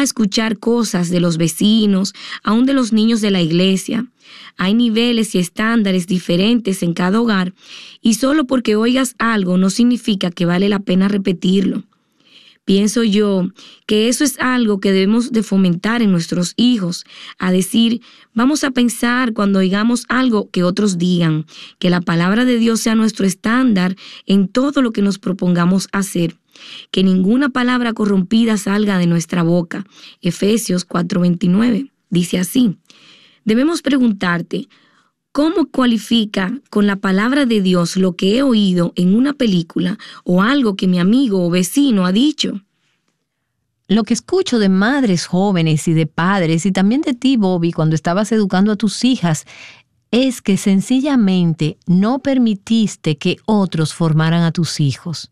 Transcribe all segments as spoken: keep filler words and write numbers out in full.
a escuchar cosas de los vecinos, aún de los niños de la iglesia. Hay niveles y estándares diferentes en cada hogar y solo porque oigas algo no significa que vale la pena repetirlo. Pienso yo que eso es algo que debemos de fomentar en nuestros hijos, a decir, vamos a pensar cuando oigamos algo que otros digan, que la palabra de Dios sea nuestro estándar en todo lo que nos propongamos hacer, que ninguna palabra corrompida salga de nuestra boca. Efesios cuatro veintinueve dice así. Debemos preguntarte, ¿cómo cualifica con la palabra de Dios lo que he oído en una película o algo que mi amigo o vecino ha dicho? Lo que escucho de madres jóvenes y de padres, y también de ti, Bobby, cuando estabas educando a tus hijas, es que sencillamente no permitiste que otros formaran a tus hijos.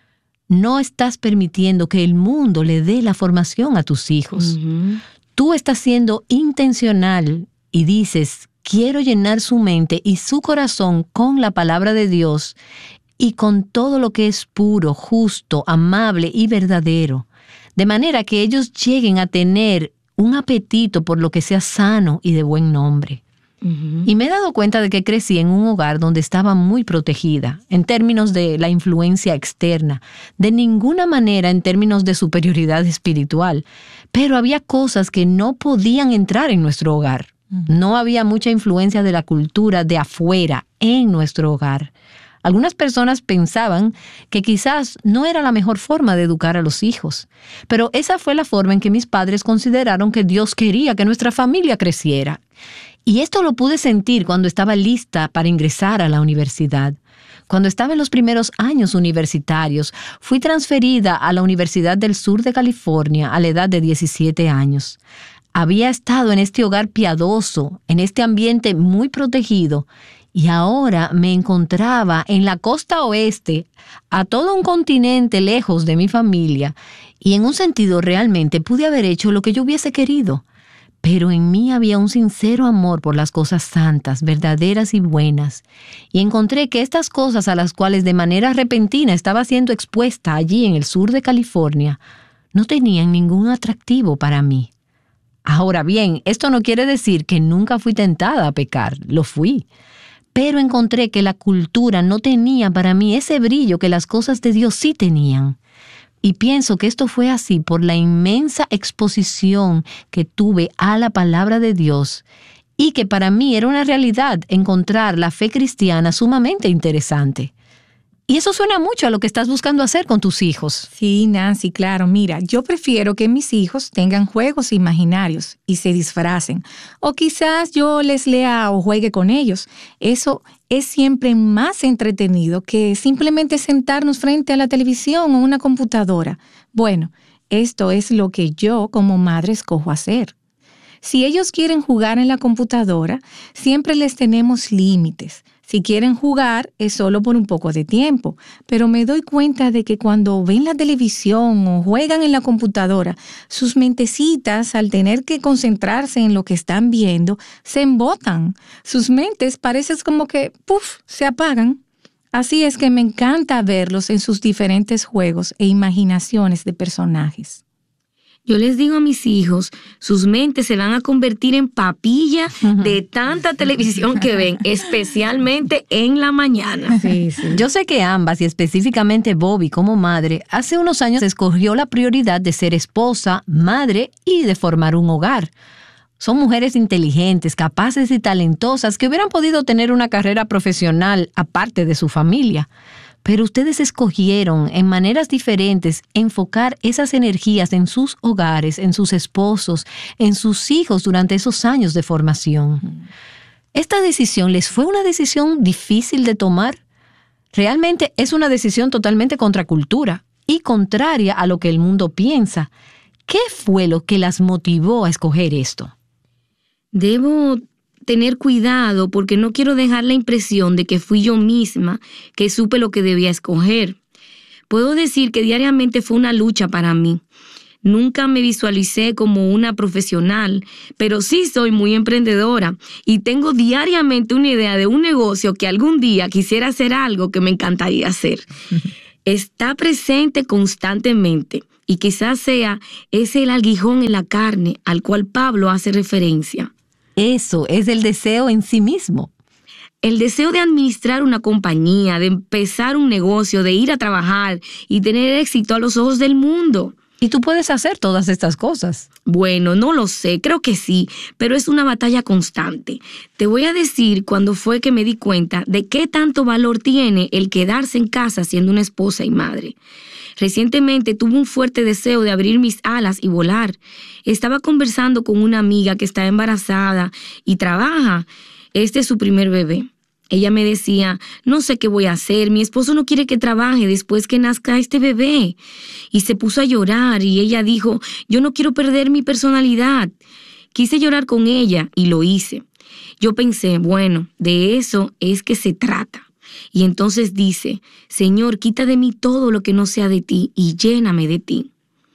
No estás permitiendo que el mundo le dé la formación a tus hijos. Uh-huh. Tú estás siendo intencional y dices, quiero llenar su mente y su corazón con la palabra de Dios y con todo lo que es puro, justo, amable y verdadero, de manera que ellos lleguen a tener un apetito por lo que sea sano y de buen nombre. Uh-huh. Y me he dado cuenta de que crecí en un hogar donde estaba muy protegida, en términos de la influencia externa, de ninguna manera en términos de superioridad espiritual, pero había cosas que no podían entrar en nuestro hogar. No había mucha influencia de la cultura de afuera en nuestro hogar. Algunas personas pensaban que quizás no era la mejor forma de educar a los hijos, pero esa fue la forma en que mis padres consideraron que Dios quería que nuestra familia creciera. Y esto lo pude sentir cuando estaba lista para ingresar a la universidad. Cuando estaba en los primeros años universitarios, fui transferida a la Universidad del Sur de California a la edad de diecisiete años. Había estado en este hogar piadoso, en este ambiente muy protegido, y ahora me encontraba en la costa oeste, a todo un continente lejos de mi familia, y en un sentido realmente pude haber hecho lo que yo hubiese querido. Pero en mí había un sincero amor por las cosas santas, verdaderas y buenas, y encontré que estas cosas a las cuales de manera repentina estaba siendo expuesta allí en el sur de California, no tenían ningún atractivo para mí. Ahora bien, esto no quiere decir que nunca fui tentada a pecar, lo fui. Pero encontré que la cultura no tenía para mí ese brillo que las cosas de Dios sí tenían. Y pienso que esto fue así por la inmensa exposición que tuve a la palabra de Dios y que para mí era una realidad encontrar la fe cristiana sumamente interesante. Y eso suena mucho a lo que estás buscando hacer con tus hijos. Sí, Nancy, claro. Mira, yo prefiero que mis hijos tengan juegos imaginarios y se disfracen. O quizás yo les lea o juegue con ellos. Eso es siempre más entretenido que simplemente sentarnos frente a la televisión o una computadora. Bueno, esto es lo que yo como madre escojo hacer. Si ellos quieren jugar en la computadora, siempre les tenemos límites. Si quieren jugar, es solo por un poco de tiempo, pero me doy cuenta de que cuando ven la televisión o juegan en la computadora, sus mentecitas, al tener que concentrarse en lo que están viendo, se embotan. Sus mentes parecen como que, ¡puf!, se apagan. Así es que me encanta verlos en sus diferentes juegos e imaginaciones de personajes. Yo les digo a mis hijos, sus mentes se van a convertir en papilla de tanta televisión que ven, especialmente en la mañana. Sí, sí. Yo sé que ambas, y específicamente Bobby como madre, hace unos años escogió la prioridad de ser esposa, madre y de formar un hogar. Son mujeres inteligentes, capaces y talentosas que hubieran podido tener una carrera profesional aparte de su familia. Pero ustedes escogieron en maneras diferentes enfocar esas energías en sus hogares, en sus esposos, en sus hijos durante esos años de formación. ¿Esta decisión les fue una decisión difícil de tomar? Realmente es una decisión totalmente contracultura y contraria a lo que el mundo piensa. ¿Qué fue lo que las motivó a escoger esto? Debo tener cuidado porque no quiero dejar la impresión de que fui yo misma que supe lo que debía escoger. Puedo decir que diariamente fue una lucha para mí. Nunca me visualicé como una profesional, pero sí soy muy emprendedora y tengo diariamente una idea de un negocio que algún día quisiera hacer algo que me encantaría hacer. Está presente constantemente. Y quizás sea ese el aguijón en la carne al cual Pablo hace referencia. Eso es el deseo en sí mismo. El deseo de administrar una compañía, de empezar un negocio, de ir a trabajar y tener éxito a los ojos del mundo. ¿Y tú puedes hacer todas estas cosas? Bueno, no lo sé, creo que sí, pero es una batalla constante. Te voy a decir cuándo fue que me di cuenta de qué tanto valor tiene el quedarse en casa siendo una esposa y madre. Recientemente tuve un fuerte deseo de abrir mis alas y volar. Estaba conversando con una amiga que está embarazada y trabaja. Este es su primer bebé. Ella me decía, no sé qué voy a hacer, mi esposo no quiere que trabaje después que nazca este bebé. Y se puso a llorar y ella dijo, yo no quiero perder mi personalidad. Quise llorar con ella y lo hice. Yo pensé, bueno, de eso es que se trata. Y entonces dice, Señor, quita de mí todo lo que no sea de ti y lléname de ti.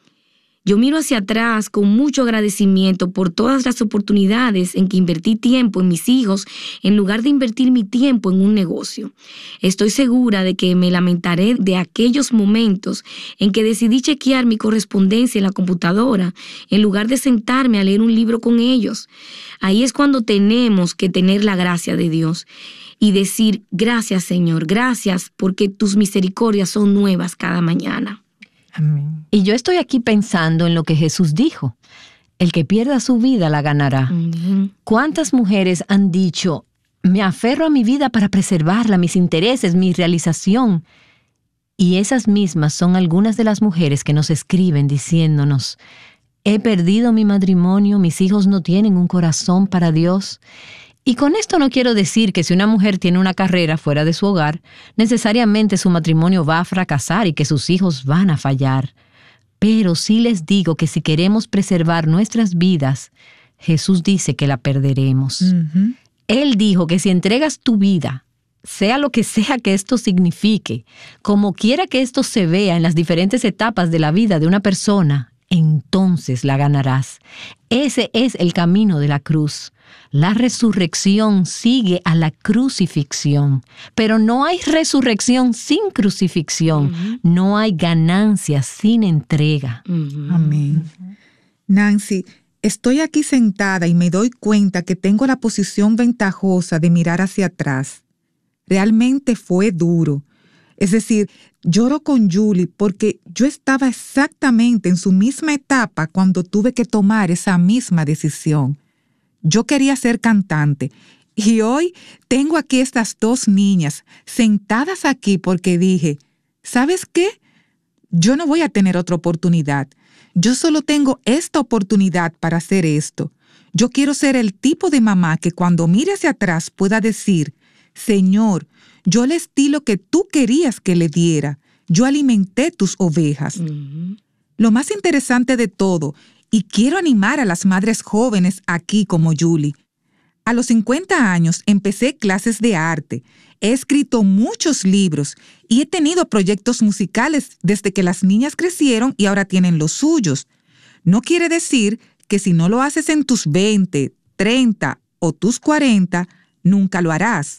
Yo miro hacia atrás con mucho agradecimiento por todas las oportunidades en que invertí tiempo en mis hijos en lugar de invertir mi tiempo en un negocio. Estoy segura de que me lamentaré de aquellos momentos en que decidí chequear mi correspondencia en la computadora en lugar de sentarme a leer un libro con ellos. Ahí es cuando tenemos que tener la gracia de Dios y decir, gracias Señor, gracias porque tus misericordias son nuevas cada mañana. Amén. Y yo estoy aquí pensando en lo que Jesús dijo. El que pierda su vida la ganará. Amén. ¿Cuántas mujeres han dicho, me aferro a mi vida para preservarla, mis intereses, mi realización? Y esas mismas son algunas de las mujeres que nos escriben diciéndonos, he perdido mi matrimonio, mis hijos no tienen un corazón para Dios. Y con esto no quiero decir que si una mujer tiene una carrera fuera de su hogar, necesariamente su matrimonio va a fracasar y que sus hijos van a fallar. Pero sí les digo que si queremos preservar nuestras vidas, Jesús dice que la perderemos. Uh-huh. Él dijo que si entregas tu vida, sea lo que sea que esto signifique, como quiera que esto se vea en las diferentes etapas de la vida de una persona, entonces la ganarás. Ese es el camino de la cruz. La resurrección sigue a la crucifixión, pero no hay resurrección sin crucifixión. Uh-huh. No hay ganancia sin entrega. Uh-huh. Amén. Uh-huh. Nancy, estoy aquí sentada y me doy cuenta que tengo la posición ventajosa de mirar hacia atrás. Realmente fue duro. Es decir, lloro con Julie porque yo estaba exactamente en su misma etapa cuando tuve que tomar esa misma decisión. Yo quería ser cantante y hoy tengo aquí estas dos niñas sentadas aquí porque dije, ¿sabes qué? Yo no voy a tener otra oportunidad. Yo solo tengo esta oportunidad para hacer esto. Yo quiero ser el tipo de mamá que cuando mire hacia atrás pueda decir, Señor, yo les di lo que tú querías que le diera. Yo alimenté tus ovejas. Uh-huh. Lo más interesante de todo, y quiero animar a las madres jóvenes aquí como Julie. A los cincuenta años empecé clases de arte. He escrito muchos libros y he tenido proyectos musicales desde que las niñas crecieron y ahora tienen los suyos. No quiere decir que si no lo haces en tus veinte, treinta o tus cuarenta, nunca lo harás.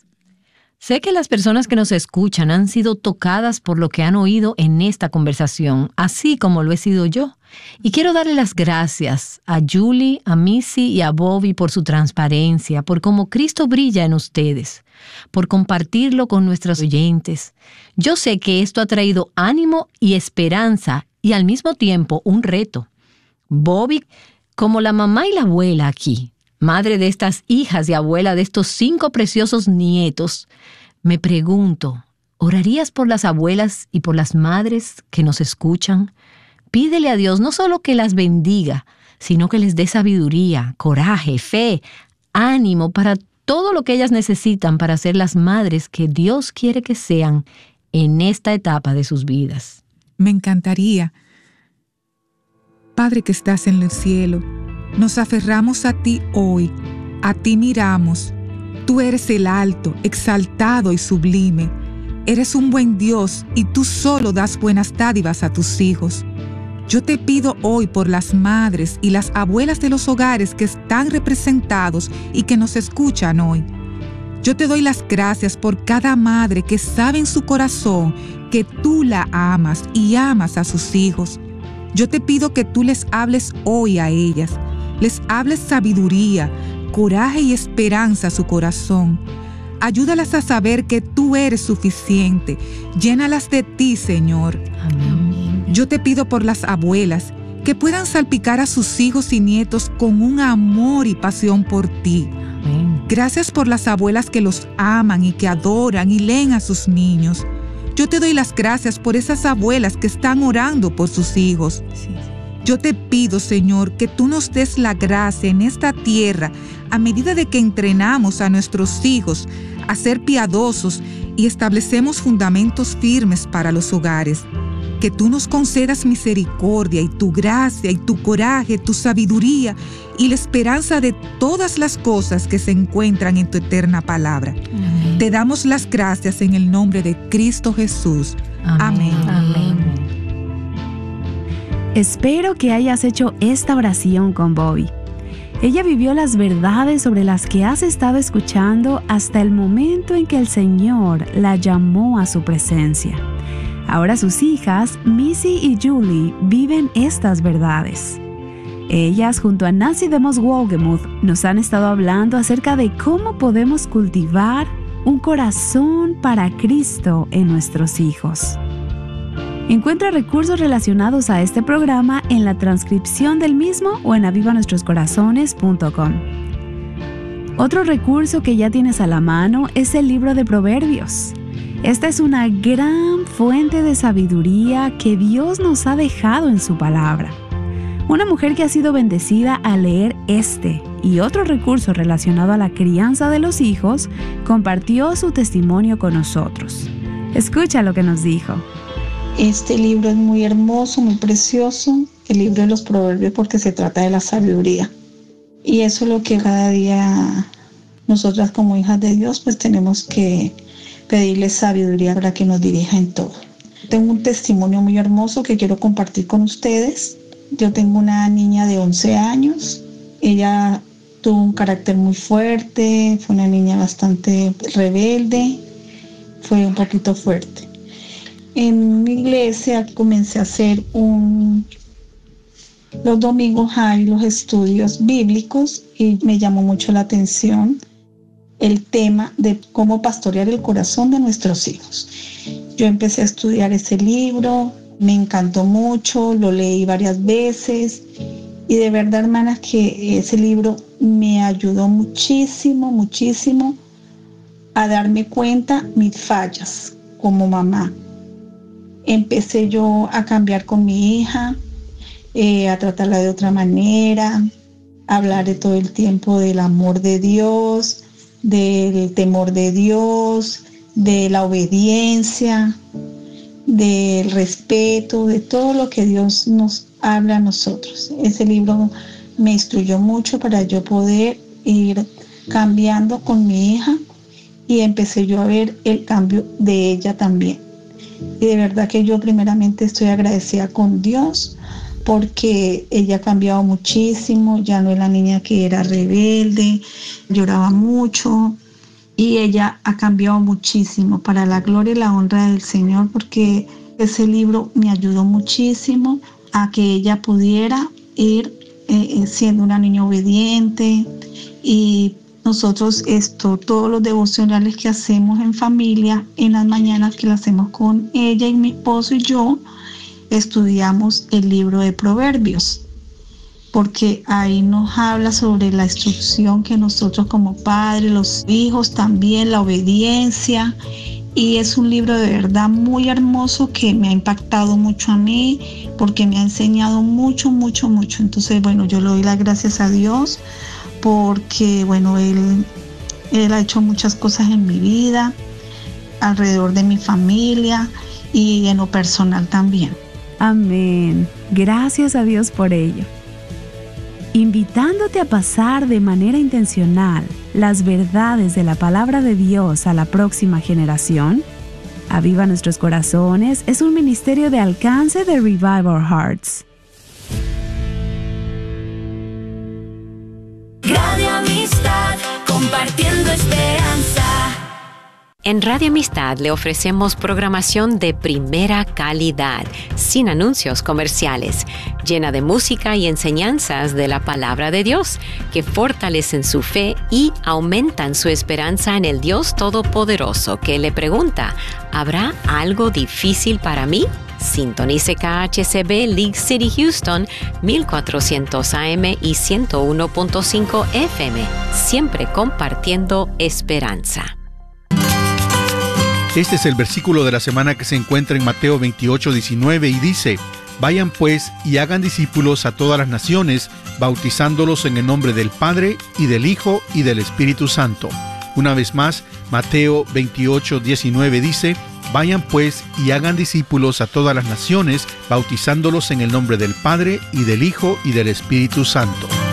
Sé que las personas que nos escuchan han sido tocadas por lo que han oído en esta conversación, así como lo he sido yo. Y quiero darle las gracias a Julie, a Missy y a Bobby por su transparencia, por cómo Cristo brilla en ustedes, por compartirlo con nuestros oyentes. Yo sé que esto ha traído ánimo y esperanza y al mismo tiempo un reto. Bobby, como la mamá y la abuela aquí, madre de estas hijas y abuela de estos cinco preciosos nietos, me pregunto, ¿orarías por las abuelas y por las madres que nos escuchan? Pídele a Dios no solo que las bendiga, sino que les dé sabiduría, coraje, fe, ánimo para todo lo que ellas necesitan para ser las madres que Dios quiere que sean en esta etapa de sus vidas. Me encantaría. Padre que estás en el cielo, nos aferramos a ti hoy, a ti miramos. Tú eres el alto, exaltado y sublime. Eres un buen Dios y tú solo das buenas dádivas a tus hijos. Yo te pido hoy por las madres y las abuelas de los hogares que están representados y que nos escuchan hoy. Yo te doy las gracias por cada madre que sabe en su corazón que tú la amas y amas a sus hijos. Yo te pido que tú les hables hoy a ellas, les hables sabiduría, coraje y esperanza a su corazón. Ayúdalas a saber que tú eres suficiente. Llénalas de ti, Señor. Amén. Yo te pido por las abuelas, que puedan salpicar a sus hijos y nietos con un amor y pasión por ti. Amén. Gracias por las abuelas que los aman y que adoran y leen a sus niños. Yo te doy las gracias por esas abuelas que están orando por sus hijos. Sí. Yo te pido, Señor, que tú nos des la gracia en esta tierra a medida de que entrenamos a nuestros hijos a ser piadosos y establecemos fundamentos firmes para los hogares. Que tú nos concedas misericordia y tu gracia y tu coraje, tu sabiduría y la esperanza de todas las cosas que se encuentran en tu eterna palabra. Amén. Te damos las gracias en el nombre de Cristo Jesús. Amén. Amén. Espero que hayas hecho esta oración con Bobby. Ella vivió las verdades sobre las que has estado escuchando hasta el momento en que el Señor la llamó a su presencia. Ahora sus hijas, Missy y Julie, viven estas verdades. Ellas, junto a Nancy DeMoss Wolgemuth, nos han estado hablando acerca de cómo podemos cultivar un corazón para Cristo en nuestros hijos. Encuentra recursos relacionados a este programa en la transcripción del mismo o en aviva nuestros corazones punto com. Otro recurso que ya tienes a la mano es el libro de Proverbios. Esta es una gran fuente de sabiduría que Dios nos ha dejado en su palabra. Una mujer que ha sido bendecida al leer este y otro recurso relacionado a la crianza de los hijos compartió su testimonio con nosotros. Escucha lo que nos dijo. Este libro es muy hermoso, muy precioso, el libro de los Proverbios, porque se trata de la sabiduría. Y eso es lo que cada día nosotras como hijas de Dios pues tenemos que pedirle sabiduría para que nos dirija en todo. Tengo un testimonio muy hermoso que quiero compartir con ustedes. Yo tengo una niña de once años. Ella tuvo un carácter muy fuerte, fue una niña bastante rebelde, fue un poquito fuerte. En mi iglesia comencé a hacer un... Los domingos hay los estudios bíblicos y me llamó mucho la atención el tema de cómo pastorear el corazón de nuestros hijos. Yo empecé a estudiar ese libro, me encantó mucho, lo leí varias veces y de verdad, hermanas, que ese libro me ayudó muchísimo, muchísimo a darme cuenta mis fallas como mamá. Empecé yo a cambiar con mi hija, eh, a tratarla de otra manera, a hablar de todo el tiempo del amor de Dios, del temor de Dios, de la obediencia, del respeto, de todo lo que Dios nos habla a nosotros. Ese libro me instruyó mucho para yo poder ir cambiando con mi hija y empecé yo a ver el cambio de ella también. Y de verdad que yo primeramente estoy agradecida con Dios porque ella ha cambiado muchísimo, ya no es la niña que era rebelde, lloraba mucho y ella ha cambiado muchísimo para la gloria y la honra del Señor, porque ese libro me ayudó muchísimo a que ella pudiera ir eh, siendo una niña obediente. Y nosotros esto, todos los devocionales que hacemos en familia, en las mañanas que lo hacemos con ella y mi esposo y yo, estudiamos el libro de Proverbios, porque ahí nos habla sobre la instrucción que nosotros como padres, los hijos también, la obediencia, y es un libro de verdad muy hermoso que me ha impactado mucho a mí, porque me ha enseñado mucho, mucho, mucho. Entonces, bueno, yo le doy las gracias a Dios, porque, bueno, Él, Él ha hecho muchas cosas en mi vida, alrededor de mi familia y en lo personal también. Amén. Gracias a Dios por ello. Invitándote a pasar de manera intencional las verdades de la palabra de Dios a la próxima generación, Aviva Nuestros Corazones es un ministerio de alcance de Revive Our Hearts. Radio Amistad, compartiendo esperanza. En Radio Amistad le ofrecemos programación de primera calidad, sin anuncios comerciales, llena de música y enseñanzas de la palabra de Dios, que fortalecen su fe y aumentan su esperanza en el Dios Todopoderoso, que le pregunta, ¿habrá algo difícil para mí? Sintonice K H C B League City Houston mil cuatrocientos A M y ciento uno punto cinco F M, siempre compartiendo esperanza. Este es el versículo de la semana que se encuentra en Mateo veintiocho, diecinueve y dice: Vayan pues y hagan discípulos a todas las naciones, bautizándolos en el nombre del Padre y del Hijo y del Espíritu Santo. Una vez más, Mateo veintiocho, diecinueve dice: Vayan pues y hagan discípulos a todas las naciones, bautizándolos en el nombre del Padre y del Hijo y del Espíritu Santo.